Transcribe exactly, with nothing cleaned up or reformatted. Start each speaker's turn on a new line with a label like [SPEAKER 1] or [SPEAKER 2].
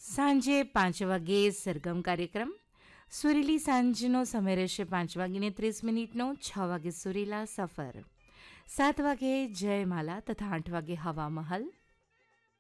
[SPEAKER 1] સાંજે પાંચ વાગ્યે સરગમ કાર્યક્રમ. સુરીલી સાંજનો સમય રહેશે પાંચ વાગીને ત્રીસ મિનિટનો. છ વાગે સુરીલા સફર, સાત વાગે જયમાલા તથા આઠ વાગે હવા મહલ.